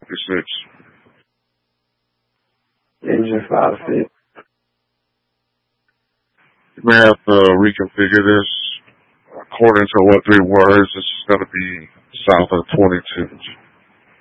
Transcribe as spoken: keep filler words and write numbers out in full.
fifty-six. Engine five feet. You may have to reconfigure this. According to what three words, this is going to be south of twenty-two.